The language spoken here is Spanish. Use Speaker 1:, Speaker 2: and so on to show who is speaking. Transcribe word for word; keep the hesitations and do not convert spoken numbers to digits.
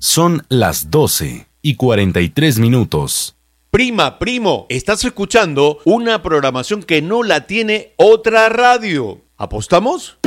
Speaker 1: Son las doce y cuarenta y tres minutos.
Speaker 2: Prima, primo, estás escuchando una programación que no la tiene otra radio. ¿Apostamos?